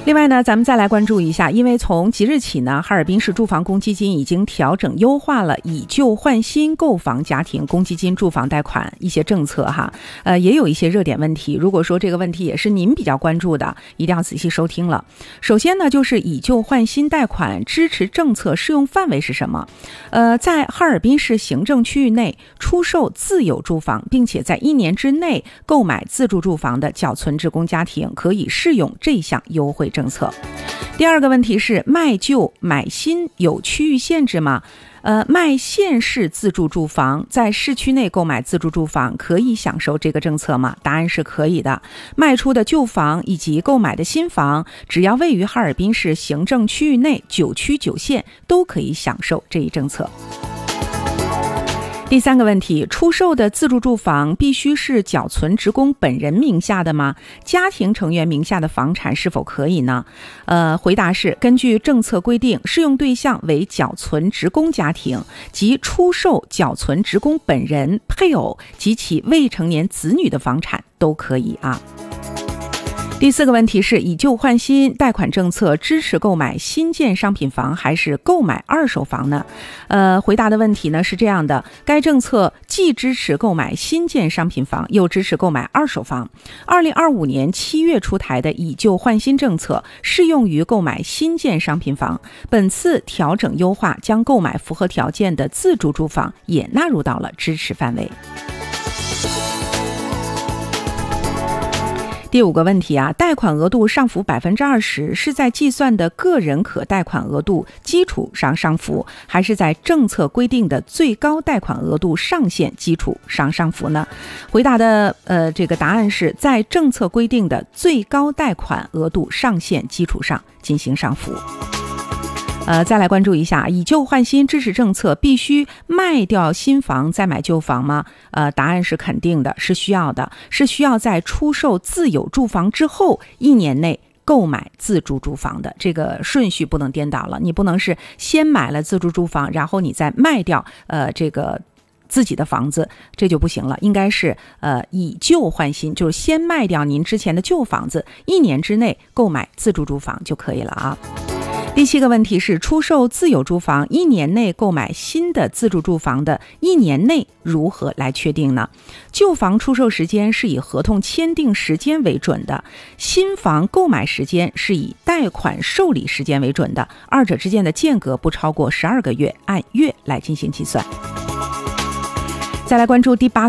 另外呢，咱们再来关注一下，因为从即日起呢，哈尔滨市住房公积金已经调整优化了以旧换新购房家庭公积金住房贷款一些政策哈，也有一些热点问题。如果说这个问题也是您比较关注的，一定要仔细收听了。首先呢，就是以旧换新贷款支持政策适用范围是什么？在哈尔滨市行政区域内出售自有住房，并且在1年之内购买自住住房的缴存职工家庭，可以适用这项优惠政策。第二个问题是，卖旧买新有区域限制吗？卖县市自住住房，在市区内购买自住住房可以享受这个政策吗？答案是可以的。卖出的旧房以及购买的新房，只要位于哈尔滨市行政区域内9区9县，都可以享受这一政策。第三个问题，出售的自住住房必须是缴存职工本人名下的吗？家庭成员名下的房产是否可以呢？回答是，根据政策规定，适用对象为缴存职工家庭及出售缴存职工本人、配偶及其未成年子女的房产都可以啊。第四个问题是，以旧换新贷款政策支持购买新建商品房还是购买二手房呢？回答的问题呢是这样的，该政策既支持购买新建商品房，又支持购买二手房。2025年7月出台的以旧换新政策适用于购买新建商品房，本次调整优化，将购买符合条件的自住住房也纳入到了支持范围。第五个问题啊，贷款额度上浮20%是在计算的个人可贷款额度基础上上浮，还是在政策规定的最高贷款额度上限基础上上浮呢？回答的这个答案是在政策规定的最高贷款额度上限基础上进行上浮。再来关注一下，以旧换新支持政策必须卖掉新房再买旧房吗？答案是肯定的，是需要的，是需要在出售自有住房之后1年内购买自住住房的，这个顺序不能颠倒了，你不能是先买了自住住房，然后你再卖掉这个自己的房子，这就不行了。应该是以旧换新，就是先卖掉您之前的旧房子，1年之内购买自住住房就可以了啊。第7个问题是，出售自有住房1年内购买新的自住住房的1年内如何来确定呢？旧房出售时间是以合同签订时间为准的，新房购买时间是以贷款受理时间为准的，二者之间的间隔不超过12个月，按月来进行计算。再来关注第8